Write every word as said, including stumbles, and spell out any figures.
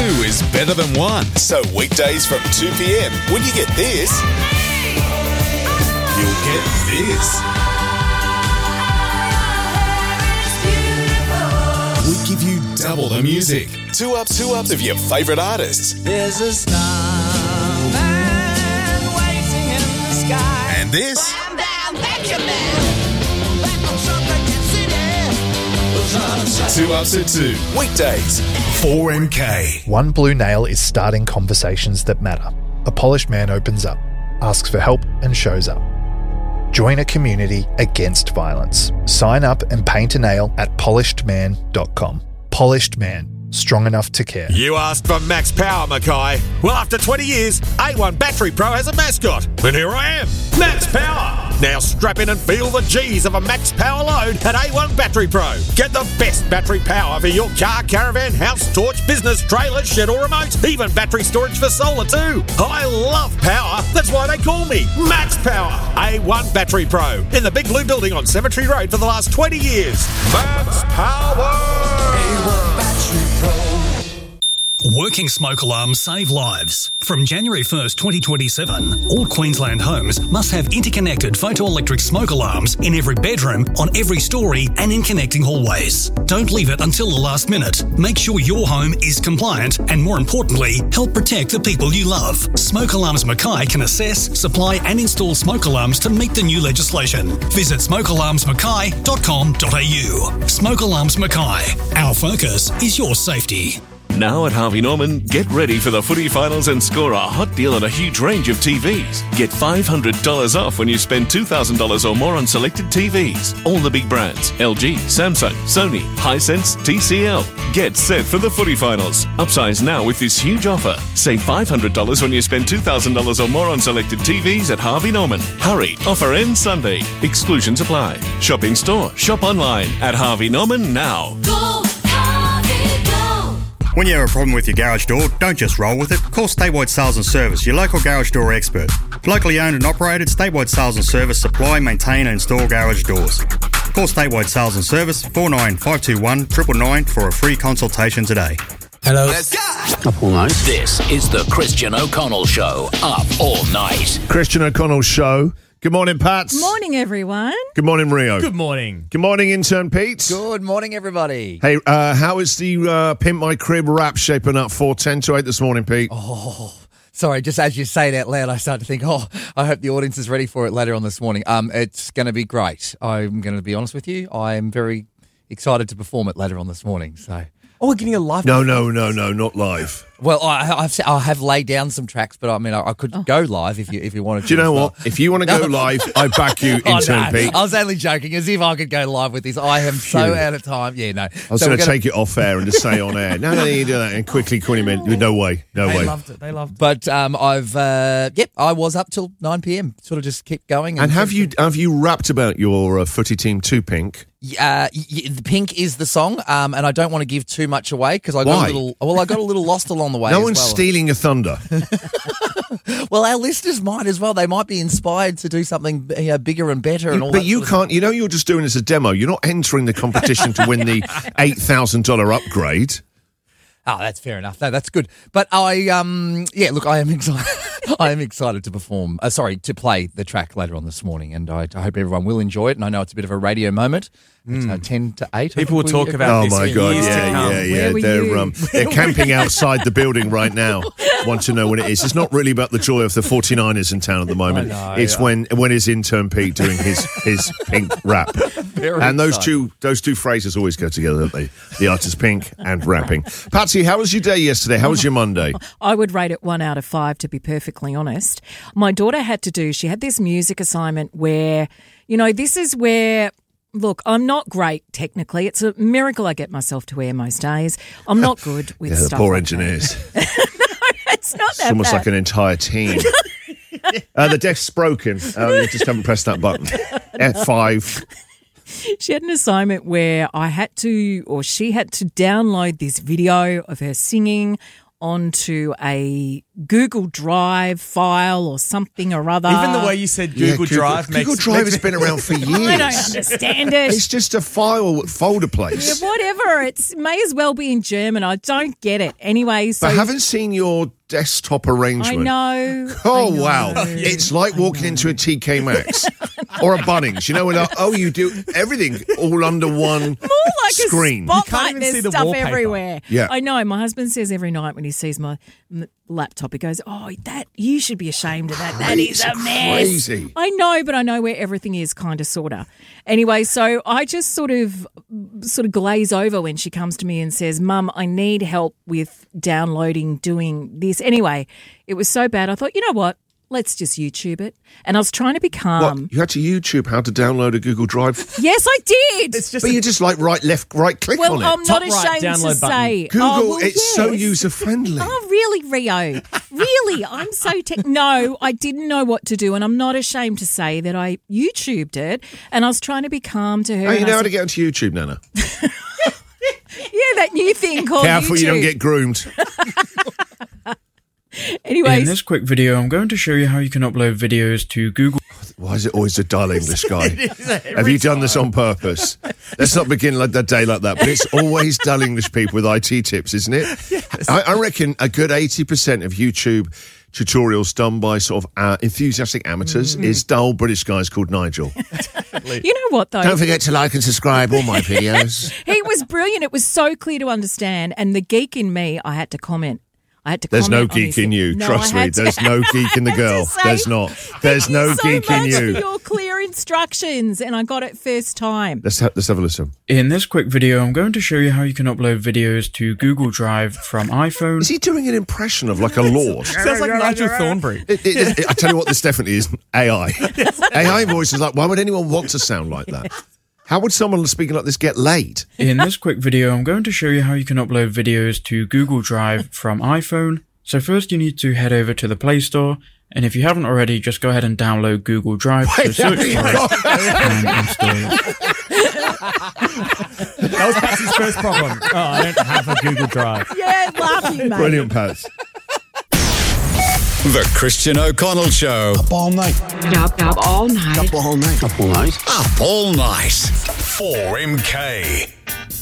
two is better than one. So weekdays from two p.m, when you get this, you'll get this. We give you double the music. Two ups, two ups of your favourite artists. There's a starman waiting in the sky. And this. Bam, bam, Benjamin. Back on Trumpet City. Two ups at two. Weekdays. four M K. One Blue Nail is starting conversations that matter. A polished man opens up, asks for help and shows up. Join a community against violence. Sign up and paint a nail at polished man dot com. Polished Man. Strong enough to care. You asked for max power, Mackay. Well, after twenty years, A one Battery Pro has a mascot. And here I am, Max Power. Now strap in and feel the G's of a max power load at A one Battery Pro. Get the best battery power for your car, caravan, house, torch, business, trailer, shed or remote. Even battery storage for solar too. I love power. That's why they call me Max Power. A one Battery Pro. In the Big Blue Building on Cemetery Road for the last twenty years. Max Power. A one Battery Pro. Working smoke alarms save lives. From January first, twenty twenty-seven, all Queensland homes must have interconnected photoelectric smoke alarms in every bedroom, on every story and in connecting hallways. Don't leave it until the last minute. Make sure your home is compliant and, more importantly, help protect the people you love. Smoke Alarms Mackay can assess, supply and install smoke alarms to meet the new legislation. Visit smoke alarms mackay dot com dot a u. Smoke Alarms Mackay. Our focus is your safety. Now at Harvey Norman, get ready for the footy finals and score a hot deal on a huge range of T Vs. Get five hundred dollars off when you spend two thousand dollars or more on selected T Vs. All the big brands, L G, Samsung, Sony, Hisense, T C L. Get set for the footy finals. Upsize now with this huge offer. Save five hundred dollars when you spend two thousand dollars or more on selected T Vs at Harvey Norman. Hurry, offer ends Sunday. Exclusions apply. Shop in store, shop online at Harvey Norman now. Go, Harvey, go. When you have a problem with your garage door, don't just roll with it. Call Statewide Sales and Service, your local garage door expert. Locally owned and operated, Statewide Sales and Service supply, maintain and install garage doors. Call Statewide Sales and Service four nine five two one nine nine nine for a free consultation today. Hello. Let's go. Up all night. This is the Christian O'Connell Show. Up all night. Christian O'Connell Show. Good morning, Pats. Morning, everyone. Good morning, Rio. Good morning. Good morning, intern Pete. Good morning, everybody. Hey, uh, how is the uh, Pimp My Crib rap shaping up for ten to eight this morning, Pete? Oh, sorry, just as you say it out loud, I start to think, oh, I hope the audience is ready for it later on this morning. Um, It's going to be great. I'm going to be honest with you. I'm very excited to perform it later on this morning. So, Oh, we're getting a live. No, no, no, no, not live. Well, I, I've I have laid down some tracks, but I mean, I, I could Oh. go live if you if you wanted to. Do you know as well. what? If you want to go live, I back you, Oh, intern no. Pete. I was only joking, as if I could go live with this. I am so Phew. out of time. Yeah, no. I was So going we're to gonna- take it off air and just say on air. No, no, you do that. And quickly, Quinny meant, no way, no They way. loved it. They loved it. But um, I've uh, yep, I was up till nine p.m. Sort of just kept going. And have you have you rapped about your uh, footy team too, Pink? Uh, y- y- the Pink is the song, um, and I don't want to give too much away because I got Why? a little. Well, I got a little lost along the way. No as one's well. stealing your thunder. Well, our listeners might as well. They might be inspired to do something you know, bigger and better. and all But that you sort of can't, you know, you're just doing this as a demo. You're not entering the competition to win the eight thousand dollars upgrade. Oh, that's fair enough. No, that's good. But I, um, yeah, look, I am excited. I am excited to perform. Uh, sorry, to play the track later on this morning, and I, I hope everyone will enjoy it. And I know it's a bit of a radio moment. It's uh, ten to eight. I People will think talk we- about Oh this my for god! years to Yeah, come. yeah, yeah. Where were They're you? um, they're camping outside the building right now. Want to know when it is? It's not really about the joy of the forty-niners in town at the moment. know, it's yeah. when when is intern Pete doing his his Pink rap. Very And those excited. two those two phrases always go together, don't they? The artist Pink and rapping. Patsy, how was your day yesterday? How was your Monday? I would rate it one out of five, to be perfectly honest. My daughter had to do, she had this music assignment where, you know, this is where, look, I'm not great technically. It's a miracle I get myself to air most days. I'm not good with Yeah, the stuff poor like engineers. That. It's not It's that almost bad. like an entire team. uh, the deck's broken. Uh, you just haven't pressed that button. F five. She had an assignment where I had to, or she had to download this video of her singing onto a Google Drive file or something or other. Even the way you said Google, Yeah, Google Drive makes Google Drive has been around for years. I don't understand it. It's just a file folder place. Yeah, whatever. It may as well be in German. I don't get it. Anyway, so But I haven't seen your desktop arrangement. I know. Oh, I know. wow. It's like walking into a T K Maxx or a Bunnings. You know, when, uh, oh, you do everything all under one More like screen. a You can't spotlight. even There's see the stuff wallpaper. everywhere. Yeah. I know. My husband says every night when he sees my m- laptop, he goes, "Oh, that you should be ashamed of that. That is a It's mess." crazy. I know, but I know where everything is, kind of, sorta. Anyway, so I just sort of, sort of glaze over when she comes to me and says, "Mum, I need help with downloading, doing this." Anyway, it was so bad. I thought, you know what? Let's just YouTube it. And I was trying to be calm. What? You had to YouTube how to download a Google Drive? Yes, I did. It's just But a- you just like right, left, right click Well, on it. I'm not Top right ashamed to download button. say. Google, oh, well, it's so yes. user friendly. Oh, really, Rio? Really? I'm so tech. No, I didn't know what to do, and I'm not ashamed to say that I YouTubed it, and I was trying to be calm to her. Oh, you and know I how to said, get onto YouTube, Nana? yeah, that new thing called Careful YouTube. you don't get groomed. Anyways, In this quick video, I'm going to show you how you can upload videos to Google. Why is it always a dull English guy? Have you done this on purpose? Let's not begin like the day like that, but it's always dull English people with I T tips, isn't it? Yes. I, I reckon a good eighty percent of YouTube tutorials done by sort of uh, enthusiastic amateurs Mm-hmm. is dull British guys called Nigel. you know what, though? Don't forget to like and subscribe all my videos. He was brilliant. It was so clear to understand, and the geek in me, I had to comment. I had to There's no comment on geek his- in you. No, Trust I me. had to- There's no geek in the I had to girl. say, There's not. There's Thank no you so geek in much you. for your clear instructions, and I got it first time. Let's, ha- let's have a listen. In this quick video, I'm going to show you how you can upload videos to Google Drive from iPhone. Is he doing an impression of like a lord? Sounds like Nigel Thornberry. It, it, it, I tell you what, this definitely is A I. A I voice is like, why would anyone want to sound like that? How would someone speaking like this get laid? In this quick video, I'm going to show you how you can upload videos to Google Drive from iPhone. So first you need to head over to the Play Store, and if you haven't already, just go ahead and download Google Drive. So search for it and install it. That was Patsy's first problem. Oh, I don't have a Google Drive. Yeah, love you, mate. Brilliant, Pats. The Christian O'Connell Show. Up all night. Up, up all night. Up all night. Up all night. Up all night. four M K.